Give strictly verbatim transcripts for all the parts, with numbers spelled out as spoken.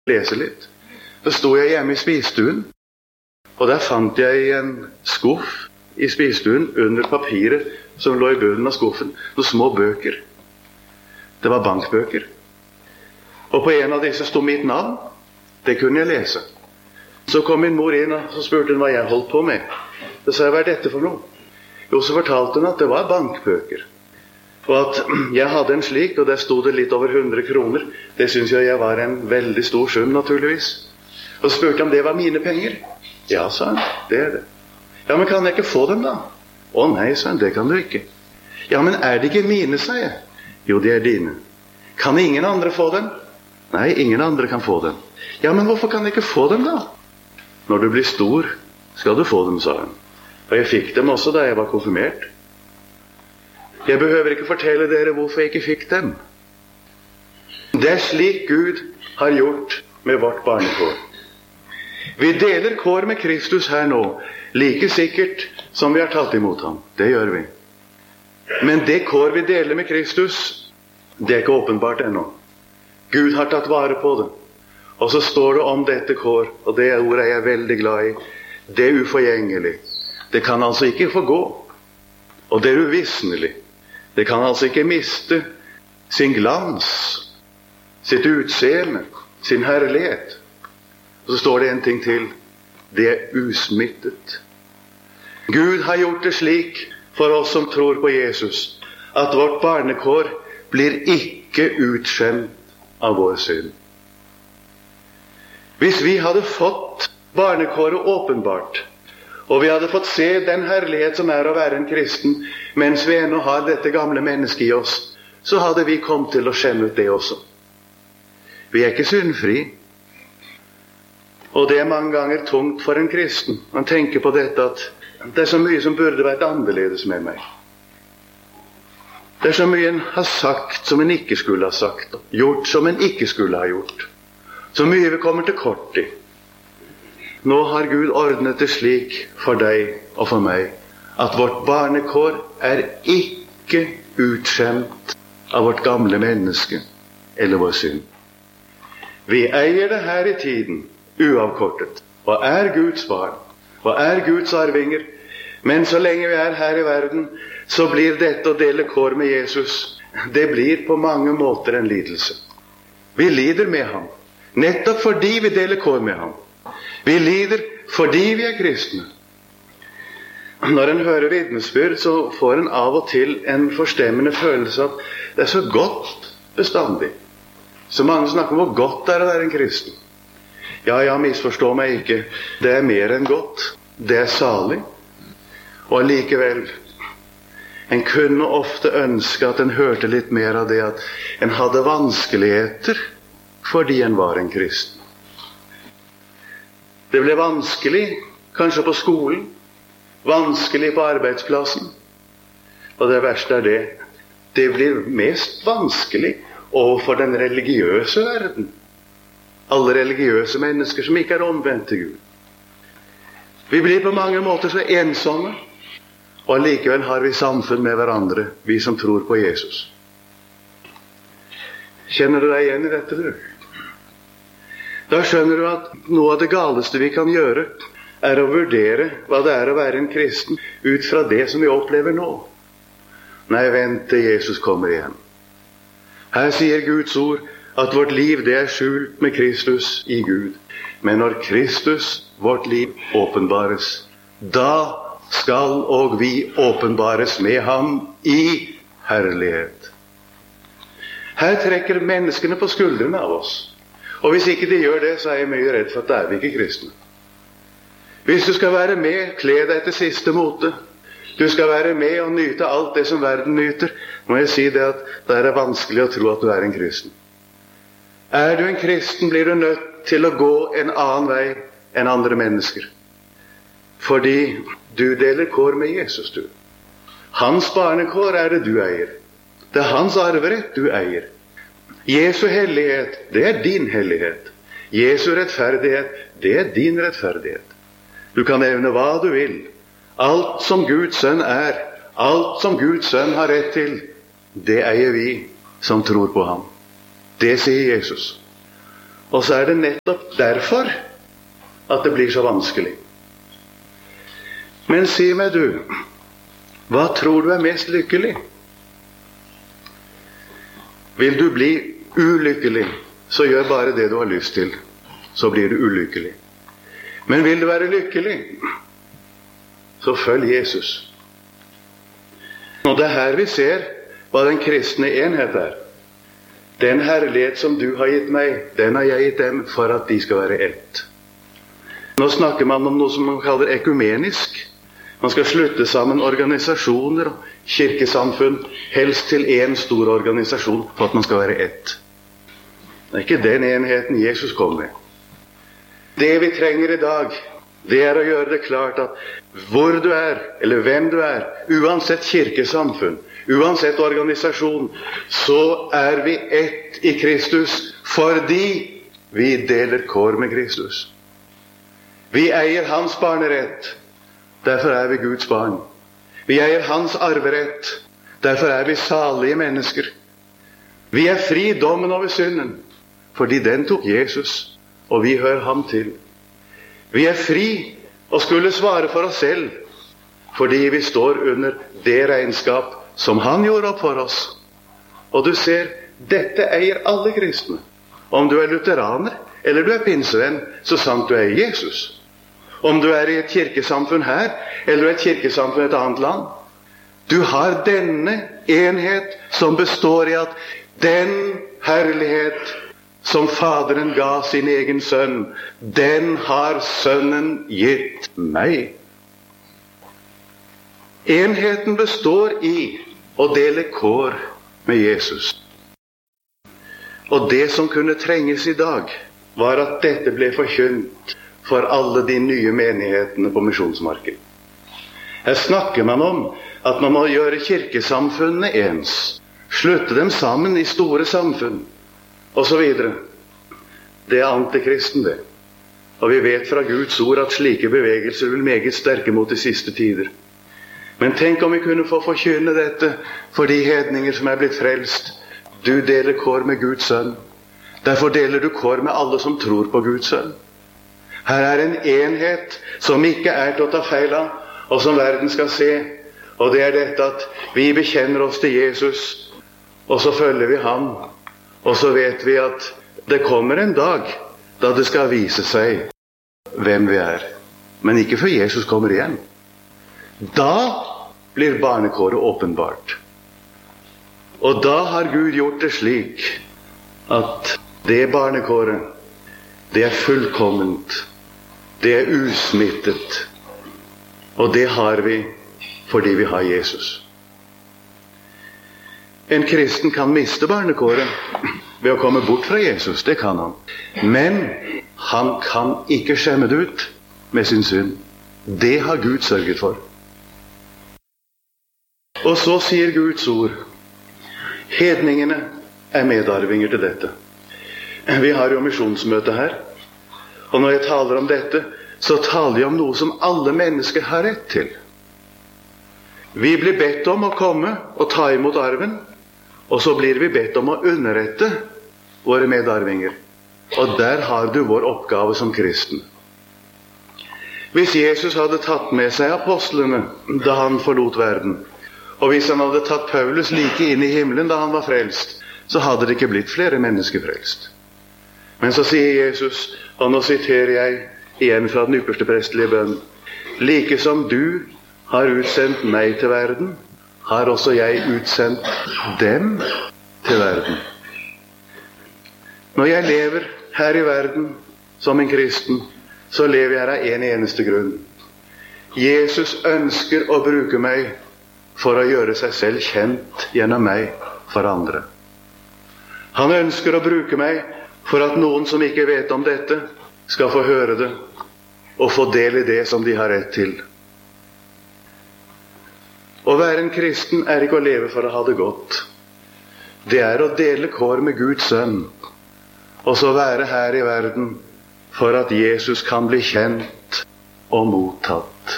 lese litt. Så sto jeg hjemme i spisestuen, og der fant jeg i en skuff i spisestuen under papiret som lå i bunnen av skuffen, noen små bøker. Det var bankbøker. Og på en av disse sto mitt navn. Det kunne jeg lese. Så kom min mor inn og så spurte hun hva jeg holdt på med. Så sa jeg, hva er dette for noe? Jo, så fortalte hun at det var bankbøker. Og at jeg hadde en slik, og der stod det litt over hundre kroner. Det synes jeg jeg var en veldig stor sum, naturligvis. Og så spurte jeg om det var mine penger. Ja, sa han, det er det. Ja, men kan jeg ikke få dem da? Å nei, sa han, det kan du ikke. Ja, men er det ikke mine, sa jeg. Jo, de er dine. Kan ingen andre få dem? Nei, ingen andre kan få dem. Ja, men hvorfor kan jeg ikke få dem da? Når du blir stor, skal du få dem, sa han. Og jeg fikk dem også da jeg var konfirmert. Jeg behøver ikke fortelle dere hvorfor jeg ikke fikk dem. Det er slik Gud har gjort med vårt barnekår. Vi deler kår med Kristus her nå, like sikkert som vi har tatt imot ham. Det gjør vi. Men det kår vi deler med Kristus, det er ikke åpenbart ennå. Gud har tatt vare på det. Og så står det om dette kår, og det ordet er jeg veldig glad i. Det er uforgjengelig. Det kan altså ikke forgå. Og det er uvisnelig. Det kan altså ikke miste sin glans, sitt utseende, sin herlighet. Og så står det en ting til. Det er usmittet. Gud har gjort det slik for oss som tror på Jesus, at vårt barnekår blir ikke utskjemt av vår synd. Hvis vi hadde fått barnekåret åpenbart, og vi hadde fått se den herlighet som er å være en kristen, mens vi ennå har dette gamle mennesket i oss, så hadde vi kommet til å skjemme ut det også. Vi er ikke syndfri. Og det er mange ganger tungt for en kristen. Man tenker på dette at det er så mye som burde vært annerledes med meg. Det er så mye en har sagt som en ikke skulle ha sagt, gjort som en ikke skulle ha gjort. Så mye vi kommer til kort i. Nå har Gud ordnet det slik for deg og for meg, at vårt barnekår er ikke utskjemt av vårt gamle menneske eller vår synd. Vi eier det her i tiden, uavkortet, og er Guds barn, og er Guds arvinger. Men så lenge vi er her i verden, så blir dette å dele kår med Jesus, det blir på mange måter en lidelse. Vi lider med ham, nettopp fordi vi deler kår med ham. Vi lider fordi vi er kristne. Når en hører vitnesbyrd, så får en av og til en forstemmende følelse at det er så godt bestandig. Så mange snakker om hvor godt det er å være en kristen. Ja, ja, misforstå meg ikke. Det er mer enn godt. Det er salig. Og allikevel, en kunne ofte ønske at en hørte litt mer av det at en hadde vanskeligheter fordi en var en kristen. Det ble vanskelig, kanskje på skolen, vanskelig på arbeidsplassen. Og det verste er det, det blir mest vanskelig overfor den religiøse verden. Alle religiøse mennesker som ikke er omvendt til Gud. Vi blir på mange måter så ensomme, og allikevel har vi samfunn med hverandre, vi som tror på Jesus. Kjenner du deg igjen i dette, du? Da skjønner du at noe av det galeste vi kan gjøre er å vurdere hva det er å være en kristen ut fra det som vi opplever nå. Nei, vent til Jesus kommer igjen. Her sier Guds ord at vårt liv det er skjult med Kristus i Gud. Men når Kristus, vårt liv, åpenbares, da skal og vi åpenbares med ham i herlighet. Her trekker menneskene på skuldrene av oss. Og hvis ikke de gjør det, så er jeg mye redd for at det er vi ikke kristne. Hvis du skal være med, kle deg etter siste mote. Du skal være med og nyte alt det som verden nyter. Må jeg si det at det er vanskelig å tro at du er en kristen. Er du en kristen, blir du nødt til å gå en annen vei enn andre mennesker. Fordi du deler kår med Jesus, du. Hans barnekår er det du eier. Det er hans arverett du eier. Jesu hellighet, det er din hellighet. Jesu rettferdighet, det er din rettferdighet. Du kan evne hva du vil. Alt som Guds sønn er, alt som Guds sønn har rett til, det eier vi som tror på ham. Det sier Jesus. Og så er det nettopp derfor at det blir så vanskelig. Men si meg du, hva tror du er mest lykkelig? Vil du bli ulykkelig, så gjør bare det du har lyst til. Så blir du ulykkelig. Men vil du være lykkelig, så følg Jesus. Og det er her vi ser hva den kristne enhet er. Den herlighet som du har gitt meg, den har jeg gitt dem for at de skal være ett. Nå snakker man om noe som man kaller ekumenisk. Man skal slutte sammen organisasjoner og kirkesamfunn, helst til en stor organisasjon, for at man skal være ett. Det er ikke den enheten Jesus kom med. Det vi trenger i dag, det er å gjøre det klart at hvor du er, eller hvem du er, uansett kirkesamfunn, uansett organisasjon, så er vi ett i Kristus, fordi vi deler kår med Kristus. Vi eier hans barnerett, derfor er vi Guds barn. Vi eier hans arverett, derfor er vi salige mennesker. Vi er fri dommen over synden, fordi den tok Jesus, og vi hører ham til. Vi er fri og skulle svare for oss selv, fordi vi står under det regnskap som han gjorde opp for oss. Og du ser, dette eier alle kristne. Om du er lutheraner, eller du er pinsevenn, så sant du er Jesus. Om du er i et kirkesamfunn her, eller et kirkesamfunn i et annet land. Du har denne enhet som består i at den herlighet som Faderen ga sin egen sønn, den har sønnen gitt meg. Enheten består i å dele kår med Jesus. Og det som kunne trenges i dag, var at dette ble forkynt for alle de nye menighetene på misjonsmarken. Her snakker man om at man må gjøre kirkesamfunnene ens, slutte dem sammen i store samfunn, og så videre. Det er antikristen, det. Og vi vet fra Guds ord at slike bevegelser vil meget sterke mot de siste tider. Men tenk om vi kunne få forkynne dette for de hedninger som er blitt frelst. Du deler kår med Guds sønn. Derfor deler du kår med alle som tror på Guds sønn. Her er en enhet som ikke er til å ta feil av, og som verden skal se. Og det er dette at vi bekjenner oss til Jesus, og så følger vi ham. Og så vet vi at det kommer en dag da det skal vise seg hvem vi er. Men ikke før Jesus kommer igjen. Da blir barnekåret åpenbart. Og da har Gud gjort det slik at det barnekåret, det er fullkomment, det er usmittet, og det har vi fordi vi har Jesus. En kristen kan miste barnekåret ved å komme bort fra Jesus, det kan han. Men han kan ikke skjemme det ut med sin synd. Det har Gud sørget for. Og så sier Guds ord, hedningene er medarvinger til dette. Vi har jo misjonsmøte her, og når jeg taler om dette, så taler jeg om noe som alle mennesker har rett til. Vi blir bedt om å komme og ta imot arven, og så blir vi bedt om å underrette våre medarvinger. Og der har du vår oppgave som kristen. Hvis Jesus hadde tatt med seg apostlene da han forlot verden, og hvis han hadde tatt Paulus like inn i himmelen da han var frelst, så hadde det ikke blitt flere mennesker frelst. Men så sier Jesus, og nå siterer jeg igjen fra den ypperste prestelige bønn, like som du har utsendt meg til verden, har også jeg utsendt dem til verden. Når jeg lever her i verden som en kristen, så lever jeg her av en eneste grunn. Jesus ønsker å bruke meg for å gjøre seg selv kjent gjennom meg for andre. Han ønsker å bruke meg for at noen som ikke vet om dette, skal få høre det og få del i det som de har rett til. Å være en kristen er ikke å leve for å ha det godt. Det er å dele kår med Guds sønn, og så være her i verden for at Jesus kan bli kjent og mottatt.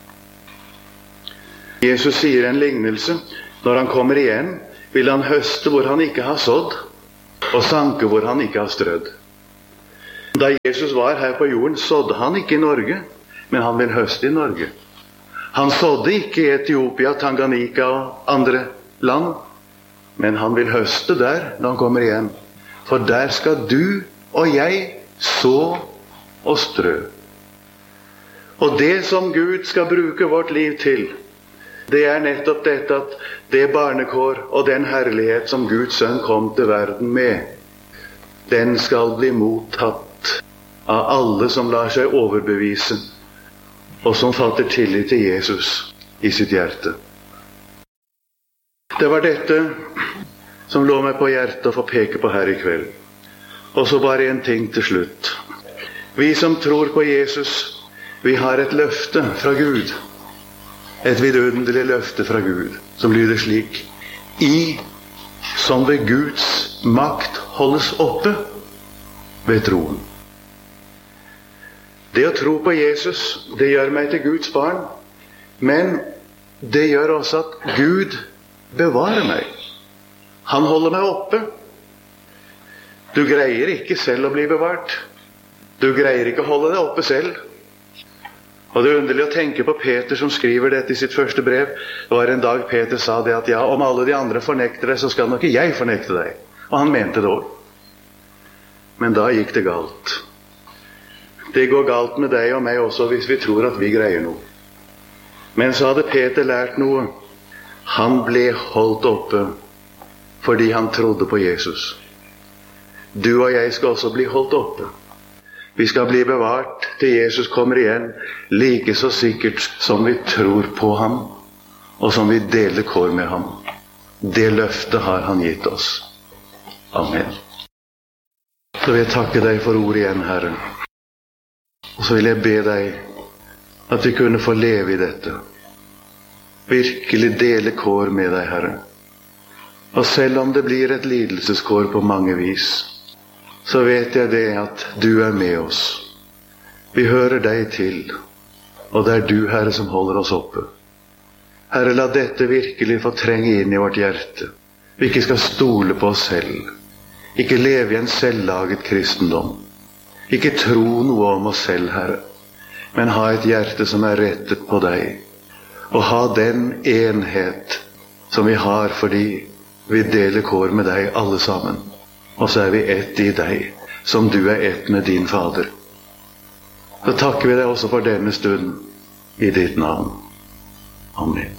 Jesus sier en lignelse. Når han kommer igjen, vil han høste hvor han ikke har sådd, og sanke hvor han ikke har strødd. Da Jesus var her på jorden, sådde han ikke i Norge, men han vil høste i Norge. Han sådde ikke i Etiopia, Tanganyika og andre land, men han vil høste der når han kommer igjen. For der skal du og jeg så og strø. Og det som Gud skal bruke vårt liv til, det er nettopp dette at det barnekår og den herlighet som Guds sønn kom til verden med, den skal bli mottatt av alle som lar seg overbevise, og som fatter tillit til Jesus i sitt hjerte. Det var dette som lå meg på hjertet å få peke på her i kveld. Og så bare en ting til slutt. Vi som tror på Jesus, vi har et løfte fra Gud. Et vidunderlig løfte fra Gud, som lyder slik: I som ved Guds makt holdes oppe ved troen. Det å tro på Jesus, det gjør meg til Guds barn, men det gjør også at Gud bevarer meg. Han holder meg oppe. Du greier ikke selv å bli bevart. Du greier ikke å holde deg oppe selv. Og det er underlig å tenke på Peter som skriver dette i sitt første brev. Det var en dag Peter sa det at ja, om alle de andre fornekter deg, så skal nok ikke jeg fornekte deg. Og han mente det også. Men da gikk det galt. Det går galt med deg og meg også hvis vi tror at vi greier noe. Men så hadde Peter lært noe. Han ble holdt oppe fordi han trodde på Jesus. Du og jeg skal også bli holdt oppe. Vi skal bli bevart til Jesus kommer igjen, like så sikkert som vi tror på ham, og som vi deler kår med ham. Det løftet har han gitt oss. Amen. Så vil jeg takke deg for ordet igjen, Herre. Og så vil jeg be deg at vi kunne få leve i dette. Virkelig dele kår med deg, Herre. Og selv om det blir et lidelseskår på mange vis, så vet jeg det at du er med oss. Vi hører deg til, og det er du, Herre, som holder oss oppe. Herre, la dette virkelig få trenge inn i vårt hjerte. Vi ikke skal stole på oss selv. Ikke leve i en selvlaget kristendom. Ikke tro noe om oss selv, Herre, men ha et hjerte som er rettet på deg. Og ha den enhet som vi har fordi vi deler kår med deg alle sammen. Og så er vi ett i deg, som du er ett med din Fader. Så takker vi deg også for denne stunden i ditt navn. Amen.